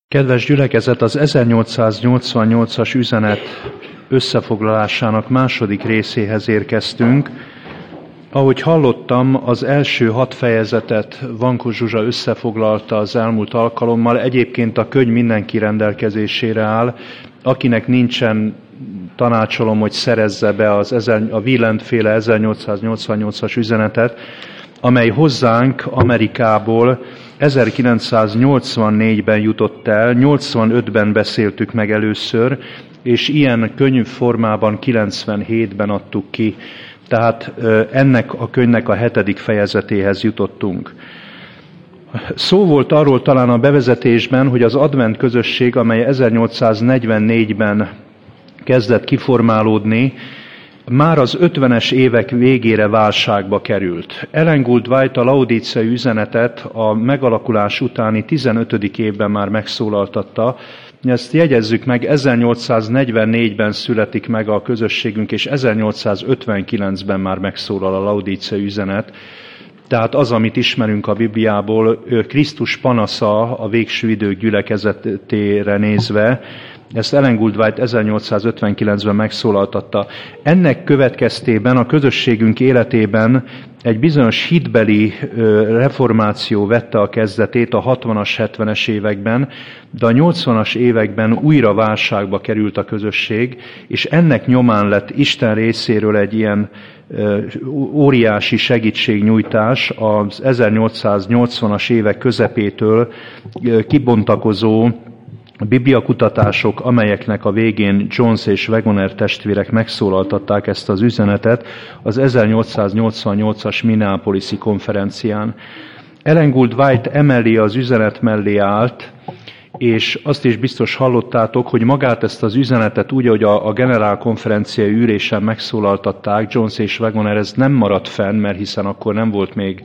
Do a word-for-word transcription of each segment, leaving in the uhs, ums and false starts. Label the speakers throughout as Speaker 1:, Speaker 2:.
Speaker 1: Kedves gyülekezet, az ezernyolcszáznyolcvannyolcas üzenet összefoglalásának második részéhez érkeztünk. Ahogy hallottam, az első hat fejezetet Vankó Zsuzsa összefoglalta az elmúlt alkalommal. Egyébként a könyv mindenki rendelkezésére áll. Akinek nincsen, tanácsolom, hogy szerezze be az ezer, a Wieland-féle ezernyolcszáznyolcvannyolcas üzenetet, amely hozzánk Amerikából ezerkilencszáznyolcvannégyben jutott el, nyolcvanötben beszéltük meg először, és ilyen könyvformában kilencvenhétben adtuk ki. Tehát ennek a könyvnek a hetedik fejezetéhez jutottunk. Szó volt arról talán a bevezetésben, hogy az advent közösség, amely ezernyolcszáznegyvennégyben kezdett kiformálódni, már az ötvenes évek végére válságba került. Ellen Gould White a laodíceai üzenetet a megalakulás utáni tizenötödik évben már megszólaltatta. Ezt jegyezzük meg, ezernyolcszáznegyvennégyben születik meg a közösségünk, és ezernyolcszázötvenkilencben már megszólal a laodíceai üzenet. Tehát az, amit ismerünk a Bibliából, Krisztus panasza a végső idők gyülekezetére nézve, ezt Ellen Gould White ezernyolcszázötvenkilencben megszólaltatta. Ennek következtében a közösségünk életében egy bizonyos hitbeli reformáció vette a kezdetét a hatvanas, hetvenes években, de a nyolcvanas években újra válságba került a közösség, és ennek nyomán lett Isten részéről egy ilyen óriási segítségnyújtás az ezernyolcszáznyolcvanas évek közepétől kibontakozó bibliakutatások, amelyeknek a végén Jones és Wagoner testvérek megszólaltatták ezt az üzenetet az ezernyolcszáznyolcvannyolcas Minneapolis-i konferencián. Ellen Gould White emellé az üzenet mellé állt, és azt is biztos hallottátok, hogy magát ezt az üzenetet úgy, hogy a, a generálkonferenciai ülésen megszólaltatták, Jones és Wagoner, ez nem maradt fenn, mert hiszen akkor nem volt még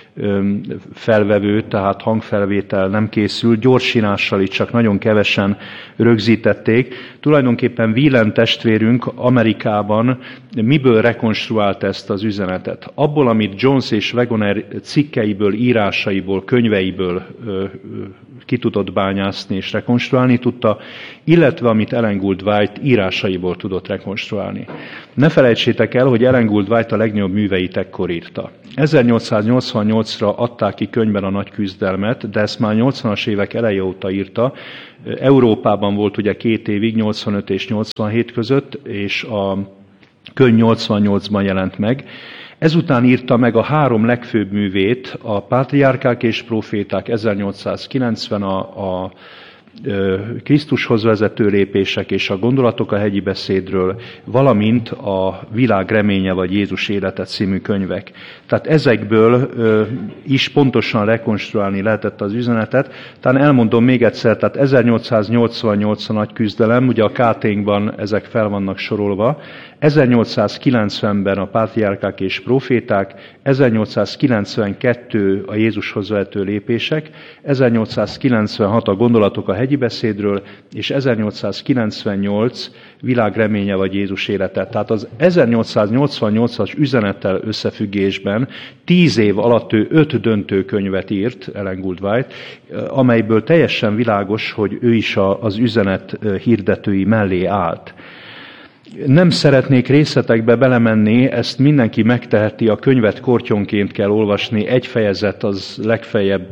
Speaker 1: felvevő, tehát hangfelvétel nem készült, gyorsínással itt csak nagyon kevesen rögzítették. Tulajdonképpen Wieland testvérünk Amerikában miből rekonstruálta ezt az üzenetet? Abból, amit Jones és Wagoner cikkeiből, írásaiból, könyveiből ö, ö, ki tudott bányászni és rekonstruálni tudta, illetve amit Ellen Gould White írásaiból tudott rekonstruálni. Ne felejtsétek el, hogy Ellen Gould White a legnagyobb műveit ekkor írta. ezernyolcszáznyolcvannyolcra adták ki könyvben a Nagy küzdelmet, de ezt már nyolcvanas évek eleje óta írta. Európában volt ugye két évig, nyolcvanöt és nyolcvanhét között, és a könyv nyolcvannyolcban jelent meg. Ezután írta meg a három legfőbb művét, a Pátriárkák és Proféták ezernyolcszázkilencven, a, a Krisztushoz vezető lépések és a Gondolatok a hegyi beszédről, valamint a Világ reménye vagy Jézus élete című könyvek. Tehát ezekből is pontosan rekonstruálni lehetett az üzenetet. Talán elmondom még egyszer, tehát ezernyolcszáznyolcvannyolc a nagy küzdelem, ugye a káténkban ezek fel vannak sorolva, ezernyolcszázkilencvenben a Pátriárkák és Proféták, ezernyolcszázkilencvenkettő a Jézushoz vezető lépések, ezernyolcszázkilencvenhat a Gondolatok a hegyi beszédről, és ezernyolcszázkilencvennyolc Világ reménye vagy Jézus élete. Tehát az ezernyolcszáznyolcvannyolcas üzenettel összefüggésben tíz év alatt ő öt döntőkönyvet írt, Ellen Gould White, amelyből teljesen világos, hogy ő is az üzenet hirdetői mellé állt. Nem szeretnék részletekbe belemenni, ezt mindenki megteheti, a könyvet kortyonként kell olvasni, egy fejezet az legfeljebb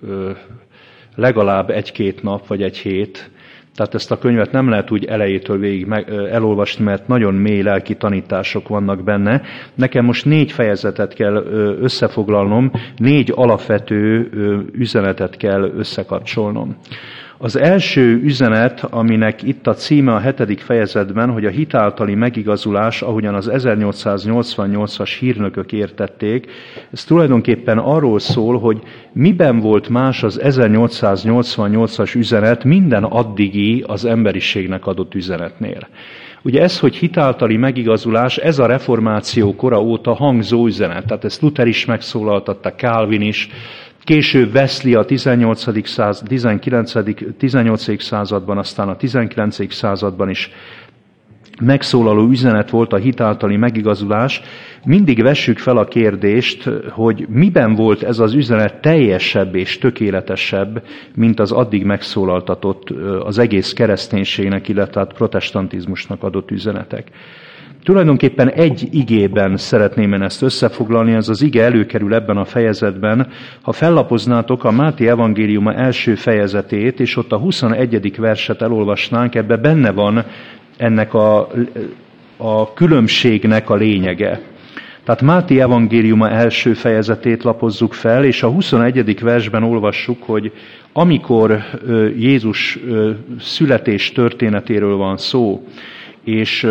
Speaker 1: legalább egy-két nap vagy egy hét. Tehát ezt a könyvet nem lehet úgy elejétől végig meg, elolvasni, mert nagyon mély lelki tanítások vannak benne. Nekem most négy fejezetet kell összefoglalnom, négy alapvető üzenetet kell összekapcsolnom. Az első üzenet, aminek itt a címe a hetedik fejezetben, hogy a hit általi megigazulás, ahogyan az ezernyolcszáznyolcvannyolcas hírnökök értették, ez tulajdonképpen arról szól, hogy miben volt más az ezernyolcszáznyolcvannyolcas üzenet minden addigi az emberiségnek adott üzenetnél. Ugye ez, hogy hitáltali megigazulás, ez a reformáció kora óta hangzó üzenet. Tehát ezt Luther is megszólaltatta, Calvin is, később Wesley a tizennyolcadik század, tizenkilencedik, tizennyolcadik században, aztán a tizenkilencedik században is megszólaló üzenet volt a hit általi megigazulás, mindig vessük fel a kérdést, hogy miben volt ez az üzenet teljesebb és tökéletesebb, mint az addig megszólaltatott az egész kereszténységnek, illetve a protestantizmusnak adott üzenetek. Tulajdonképpen egy igében szeretném én ezt összefoglalni, ez az ige előkerül ebben a fejezetben. Ha fellapoznátok a Máté evangéliuma első fejezetét, és ott a huszonegyedik verset elolvasnánk, ebbe benne van ennek a, a különbségnek a lényege. Tehát Máté evangéliuma első fejezetét lapozzuk fel, és a huszonegyedik versben olvassuk, hogy amikor Jézus születés történetéről van szó, és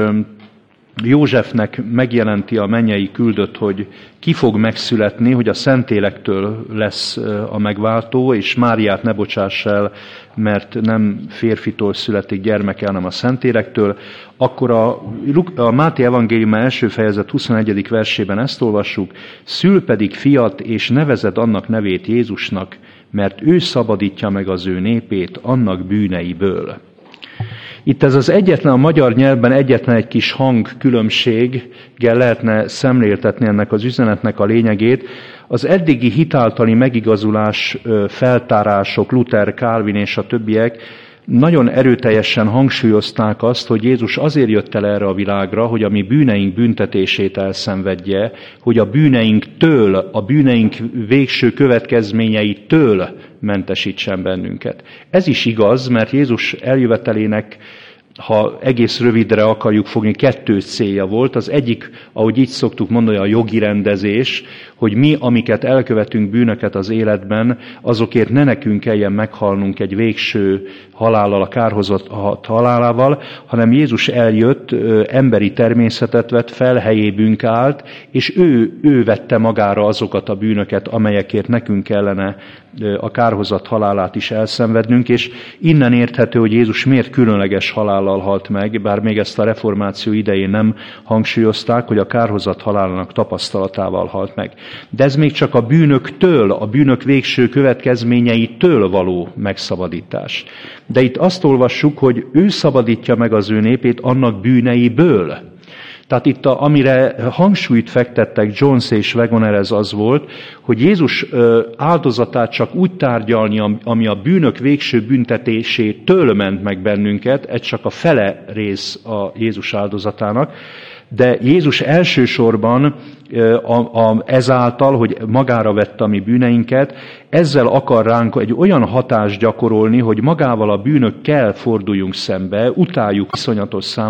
Speaker 1: Józsefnek megjelenti a mennyei küldött, hogy ki fog megszületni, hogy a Szentlélektől lesz a megváltó, és Máriát ne bocsáss el, mert nem férfitól születik gyermeke, hanem a Szentlélektől, akkor a, a Máté evangéliuma első fejezet huszonegyedik versében ezt olvassuk, szül pedig fiat, és nevezed annak nevét Jézusnak, mert ő szabadítja meg az ő népét annak bűneiből. Itt ez az egyetlen, a magyar nyelvben egyetlen egy kis hangkülönbséggel lehetne szemléltetni ennek az üzenetnek a lényegét. Az eddigi hitáltali megigazulás feltárások, Luther, Calvin és a többiek nagyon erőteljesen hangsúlyozták azt, hogy Jézus azért jött el erre a világra, hogy a mi bűneink büntetését elszenvedje, hogy a bűneinktől, a bűneink végső következményeitől mentesítsen bennünket. Ez is igaz, mert Jézus eljövetelének, ha egész rövidre akarjuk fogni, kettő célja volt. Az egyik, ahogy így szoktuk mondani, a jogi rendezés, hogy mi, amiket elkövetünk bűnöket az életben, azokért ne nekünk kelljen meghalnunk egy végső halállal, a kárhozott halálával, hanem Jézus eljött, emberi természetet vett fel, helyébünk állt, és ő, ő vette magára azokat a bűnöket, amelyekért nekünk kellene a kárhozat halálát is elszenvednünk, és innen érthető, hogy Jézus miért különleges halállal halt meg, bár még ezt a reformáció idején nem hangsúlyozták, hogy a kárhozat halálának tapasztalatával halt meg. De ez még csak a bűnöktől, a bűnök végső következményeitől való megszabadítás. De itt azt olvassuk, hogy ő szabadítja meg az ő népét annak bűneiből. Tehát itt, a, amire hangsúlyt fektettek Jones és Wegener, ez az volt, hogy Jézus áldozatát csak úgy tárgyalni, ami a bűnök végső büntetésétől ment meg bennünket, ez csak a fele rész a Jézus áldozatának, de Jézus elsősorban a, a, ezáltal, hogy magára vette a mi bűneinket, ezzel akar ránk egy olyan hatást gyakorolni, hogy magával a bűnökkel forduljunk szembe, utáljuk iszonyatos számot,